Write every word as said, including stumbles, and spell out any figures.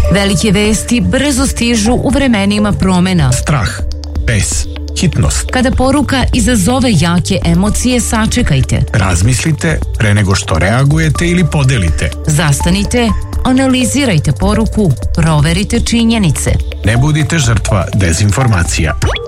Velike vesti brzo stižu u vremenima promena. Strah, bes, hitnost. Kada poruka izazove jake emocije, sačekajte. Razmislite pre nego što reagujete ili podelite. Zastanite, analizirajte poruku, proverite činjenice. Ne budite žrtva dezinformacija.